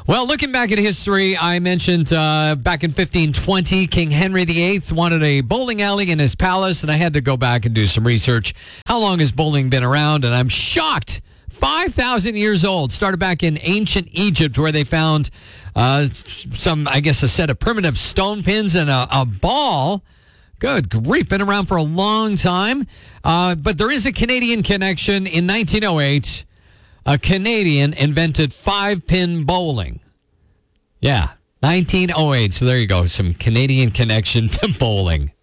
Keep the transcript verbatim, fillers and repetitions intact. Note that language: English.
Well, looking back at history, I mentioned uh, back in fifteen twenty, King Henry the Eighth wanted a bowling alley in his palace, and I had to go back and do some research. How long has bowling been around? And I'm shocked. five thousand years old. Started back in ancient Egypt, where they found uh, some, I guess, a set of primitive stone pins and a, a ball. Good grief, been around for a long time. Uh, but there is a Canadian connection. In nineteen oh eight, a Canadian invented five-pin bowling. Yeah, nineteen oh eight. So there you go, some Canadian connection to bowling.